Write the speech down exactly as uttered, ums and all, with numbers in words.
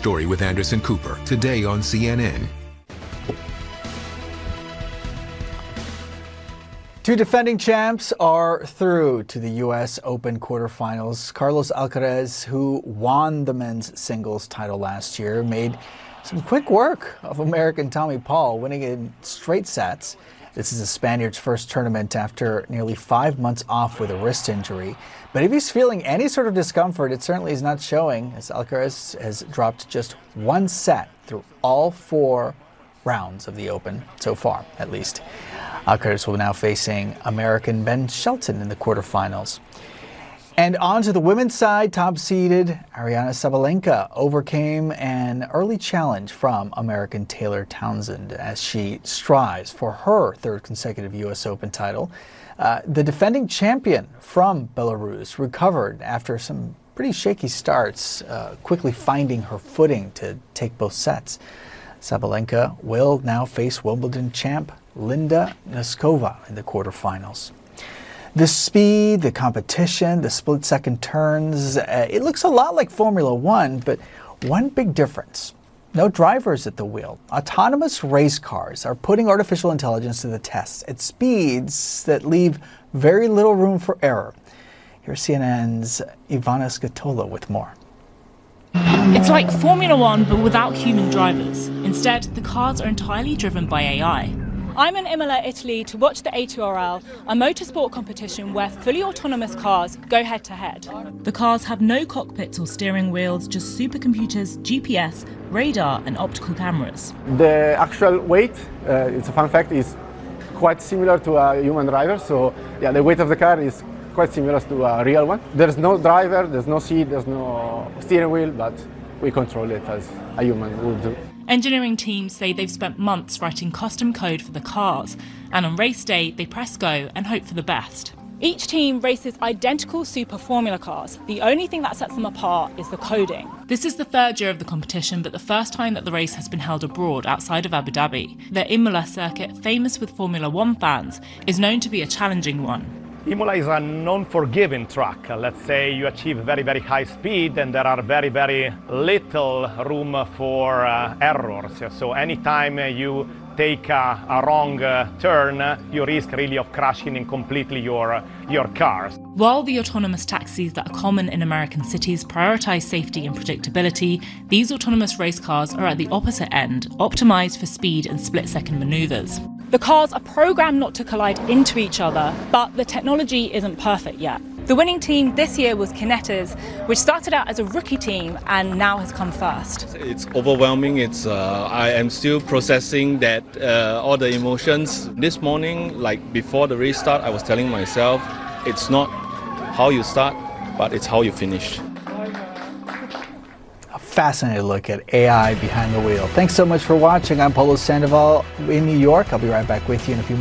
story with Anderson Cooper, today on C N N. Two defending champs are through to the U S Open quarterfinals. Carlos Alcaraz, who won the men's singles title last year, made some quick work of American Tommy Paul, winning in straight sets. This is the Spaniard's first tournament after nearly five months off with a wrist injury. But if he's feeling any sort of discomfort, it certainly is not showing, as Alcaraz has dropped just one set through all four rounds of the Open, so far at least. Alcaraz will now facing American Ben Shelton in the quarterfinals. And on to the women's side, top-seeded Aryna Sabalenka overcame an early challenge from American Taylor Townsend as she strives for her third consecutive U S Open title. Uh, the defending champion from Belarus recovered after some pretty shaky starts, uh, quickly finding her footing to take both sets. Sabalenka will now face Wimbledon champ Linda Noskova in the quarterfinals. The speed, the competition, the split-second turns, uh, it looks a lot like Formula One, but one big difference. No drivers at the wheel. Autonomous race cars are putting artificial intelligence to the test at speeds that leave very little room for error. Here's C N N's Ivana Scatola with more. It's like Formula One, but without human drivers. Instead, the cars are entirely driven by A I. I'm in Imola, Italy to watch the A two R L, a motorsport competition where fully autonomous cars go head-to-head. The cars have no cockpits or steering wheels, just supercomputers, G P S, radar and optical cameras. The actual weight, uh, it's a fun fact, is quite similar to a human driver. So yeah, the weight of the car is quite similar to a real one. There's no driver, there's no seat, there's no steering wheel, but we control it as a human would do. Engineering teams say they've spent months writing custom code for the cars, and on race day they press go and hope for the best. Each team races identical Super Formula cars. The only thing that sets them apart is the coding. This is the third year of the competition, but the first time that the race has been held abroad outside of Abu Dhabi. The Imola circuit, famous with Formula One fans, is known to be a challenging one. Imola is a non-forgiving track. Let's say you achieve very, very high speed and there are very, very little room for uh, errors. So anytime you take a, a wrong uh, turn, you risk really of crashing in completely your, your cars. While the autonomous taxis that are common in American cities prioritize safety and predictability, these autonomous race cars are at the opposite end, optimized for speed and split-second maneuvers. The cars are programmed not to collide into each other, but the technology isn't perfect yet. The winning team this year was Kinetas, which started out as a rookie team and now has come first. It's overwhelming. It's uh, I am still processing that uh, all the emotions. This morning, like before the race start, I was telling myself, it's not how you start, but it's how you finish. A fascinating look at A I behind the wheel. Thanks so much for watching. I'm Paulo Sandoval in New York. I'll be right back with you in a few minutes.